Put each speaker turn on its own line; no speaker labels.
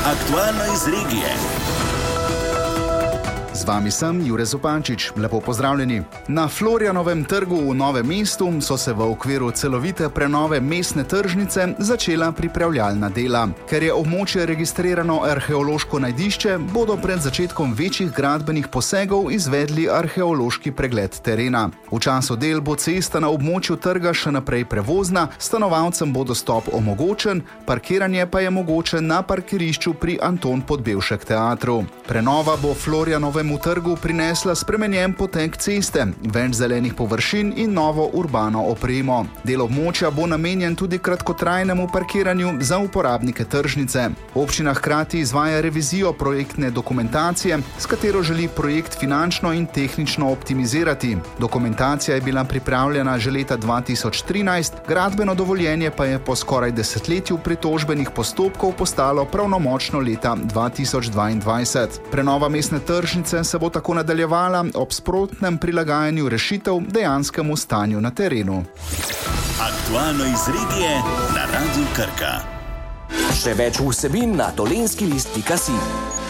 Aktualno iz regije.
Z vami sem Jure Zupančič. Lepo pozdravljeni. Na Florjanovem trgu v Novem mestu so se v okviru celovite prenove mestne tržnice začela pripravljalna dela. Ker je območje registrirano arheološko najdišče, bodo pred začetkom večjih gradbenih posegov izvedli arheološki pregled terena. V času del bo cesta na območju trga še naprej prevozna, stanovalcem bo dostop omogočen, parkiranje pa je mogoče na parkirišču pri Anton Podbevšek teatru. Prenova bo Florjanovemu trgu prinesla spremenjen potek ceste, več zelenih površin in novo urbano opremo. Del območja bo namenjen tudi kratkotrajnemu parkiranju za uporabnike tržnice. Občina hkrati izvaja revizijo projektne dokumentacije, s katero želi projekt finančno in tehnično optimizirati. Dokumentacija je bila pripravljena že leta 2013, gradbeno dovoljenje pa je po skoraj desetletju pritožbenih postopkov postalo pravnomočno leta 2022. Prenova mestne tržnice se bo tako nadaljevala ob sprotnem prilagajanju rešitev dejanskemu stanju na terenu.
Aktualno iz regije na Radiu Krka.
Še več vsebin na dolenskilist.si.